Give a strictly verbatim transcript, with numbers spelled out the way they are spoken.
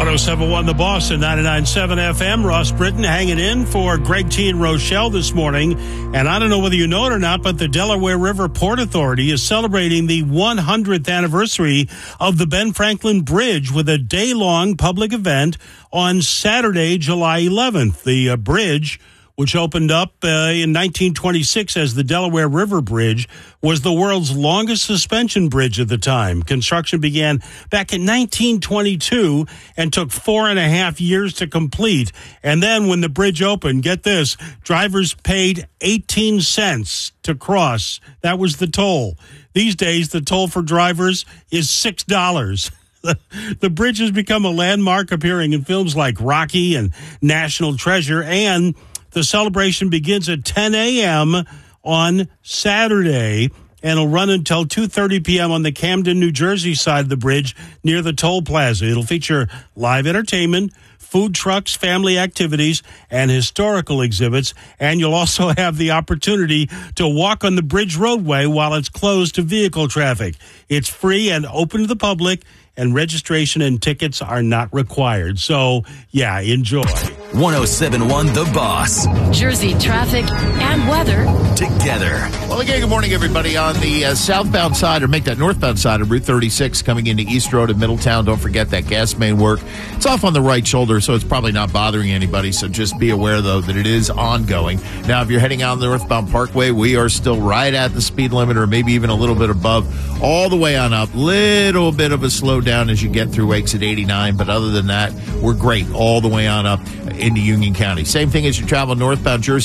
one oh seven point one The Boss and ninety-nine point seven F M. Ross Britton hanging in for Greg T. and Rochelle this morning. And I don't know whether you know it or not, but the Delaware River Port Authority is celebrating the one hundredth anniversary of the Ben Franklin Bridge with a day-long public event on Saturday, July eleventh. The uh, bridge, which opened up uh, in nineteen twenty-six as the Delaware River Bridge, was the world's longest suspension bridge at the time. Construction began back in nineteen twenty-two and took four and a half years to complete. And then when the bridge opened, get this, drivers paid eighteen cents to cross. That was the toll. These days, the toll for drivers is six dollars. The bridge has become a landmark, appearing in films like Rocky and National Treasure, and the celebration begins at ten a.m. on Saturday and will run until two thirty p.m. on the Camden, New Jersey side of the bridge near the toll plaza. It'll feature live entertainment, food trucks, family activities, and historical exhibits. And you'll also have the opportunity to walk on the bridge roadway while it's closed to vehicle traffic. It's free and open to the public, and registration and tickets are not required. So, yeah, enjoy. one oh seven point one The Boss. Jersey traffic and weather together. Well, again, good morning, everybody. On the uh, southbound side, or make that northbound side of Route thirty-six coming into East Road in Middletown, don't forget that gas main work. It's off on the right shoulder, so it's probably not bothering anybody. So just be aware, though, that it is ongoing. Now, if you're heading out the northbound Parkway, we are still right at the speed limit, or maybe even a little bit above, all the way on up. Little bit of a slowdown as you get through exit eighty-nine, but other than that, we're great all the way on up into Union County. Same thing as you travel northbound Jersey.